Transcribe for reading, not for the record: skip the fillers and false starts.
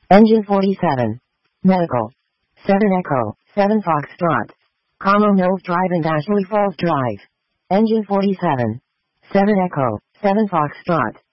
Engine 47. Medical. 7 Echo, 7 Foxtrot. Carmel Mills Drive and Ashley Falls Drive. Engine 47. 7 Echo, 7 Foxtrot.